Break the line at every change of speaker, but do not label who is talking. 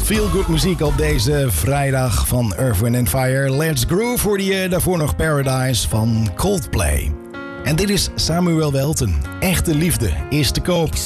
Feel-good muziek op deze vrijdag van Earth, Wind & Fire. Let's Groove voor die daarvoor nog Paradise van Coldplay. En dit is Samuel Welten. Echte liefde is te koop.